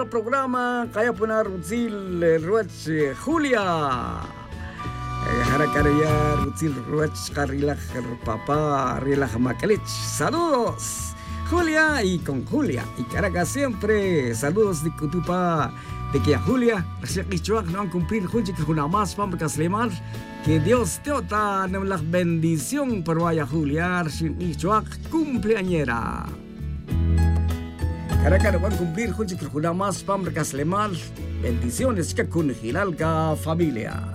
programa kaya po na Rutzil Ruach Julia. Harakaraya Rutzil Ruach Karilaj Papa Rilaj Makalich. Saludos Julia y con Julia y Caracas siempre. Saludos de Cutupa de que a Julia no han cumplir juntos que una más para Sleman. Que Dios te ota la bendición para vaya Julia sin cumpleañera. Caracas van a cumplir juntos que una más para Sleman. Bendiciones que con Gilalga familia.